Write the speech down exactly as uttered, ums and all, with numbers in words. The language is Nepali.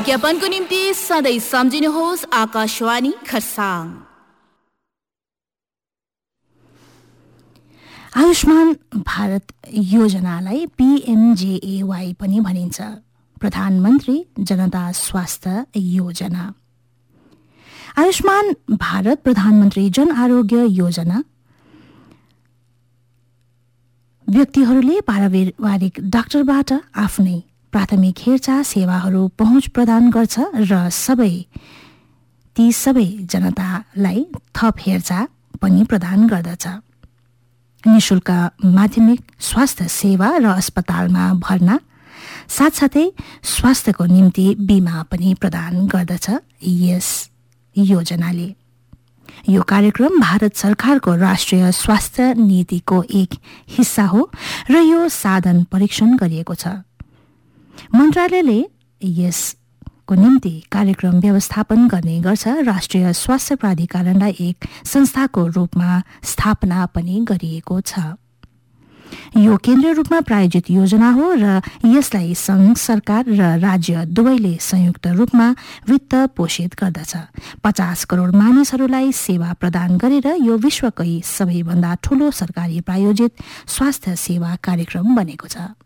विज्ञापनको निम्ति सधैँ सम्झिनुहोस् आकाशवाणी खरसाङ। आयुष्मान भारत योजनालाई पीएमजेएवाई पनि भनिन्छ, प्रधानमन्त्री जनता स्वास्थ्य योजना। आयुष्मान भारत प्रधानमन्त्री जन आरोग्य योजना व्यक्तिहरूले पारिवारिक डाक्टरबाट आफ्नै प्राथमिक हेरचाह सेवाहरू पहुँच प्रदान गर्छ र सबै ती सबै जनतालाई थप हेरचाह पनि प्रदान गर्दछ। निःशुल्क माध्यमिक स्वास्थ्य सेवा र अस्पतालमा भर्ना साथसाथै स्वास्थ्यको निम्ति बीमा पनि प्रदान गर्दछ यस योजनाले। यो कार्यक्रम भारत सरकारको राष्ट्रिय स्वास्थ्य नीतिको एक हिस्सा हो र यो साधन परीक्षण गरिएको छ। मन्त्रालयले यसको निम्ति कार्यक्रम व्यवस्थापन गर्ने गर्छ। राष्ट्रिय स्वास्थ्य प्राधिकरणलाई एक संस्थाको रूपमा स्थापना पनि गरिएको छ। यो केन्द्रीय रूपमा प्रायोजित योजना हो र यसलाई संघ सरकार र राज्य दुवैले संयुक्त रूपमा वित्त पोषित गर्दछ। पचास करोड मानिसहरूलाई सेवा प्रदान गरेर यो विश्वकै सबैभन्दा ठूलो सरकारी प्रायोजित स्वास्थ्य सेवा कार्यक्रम बनेको छ।